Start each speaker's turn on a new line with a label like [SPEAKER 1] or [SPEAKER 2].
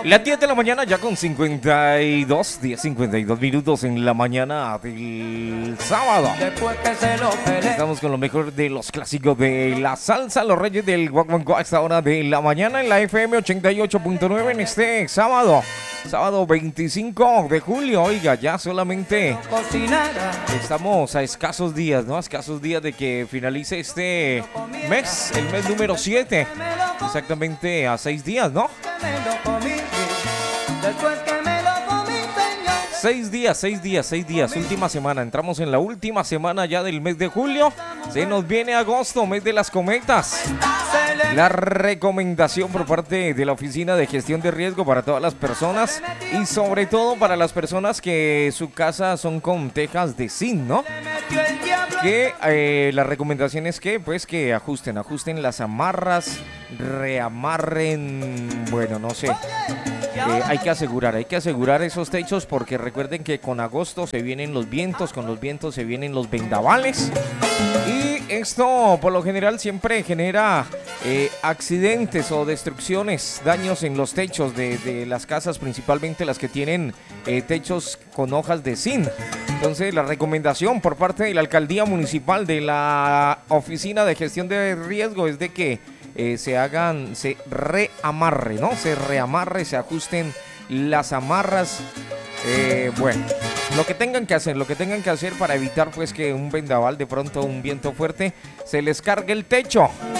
[SPEAKER 1] Las 10 de la mañana ya con 52 minutos en la mañana del sábado. Estamos con lo mejor de los clásicos de la salsa, los reyes del guaguancó a esta hora de la mañana en la FM 88.9 en este sábado. Sábado 25 de julio, oiga, ya solamente estamos a escasos días, ¿no? A escasos días de que finalice este mes, el mes número 7. Exactamente a 6 días, ¿no? 6 días, última semana. Entramos en la última semana ya del mes de julio. Se nos viene agosto, mes de las cometas. La recomendación por parte de la Oficina de Gestión de Riesgo para todas las personas y sobre todo para las personas que su casa son con tejas de zinc, ¿no? Que la recomendación es que pues que ajusten las amarras, reamarren, bueno, no sé. Hay que asegurar esos techos porque recuerden que con agosto se vienen los vientos, con los vientos se vienen los vendavales y esto por lo general siempre genera accidentes o destrucciones, daños en los techos de las casas, principalmente las que tienen techos con hojas de zinc. Entonces la recomendación por parte de la Alcaldía Municipal de la Oficina de Gestión de Riesgo es de que se reamarre, ¿no? Se se ajusten las amarras. Bueno, lo que tengan que hacer para evitar pues que un vendaval, de pronto un viento fuerte, se les cargue el techo.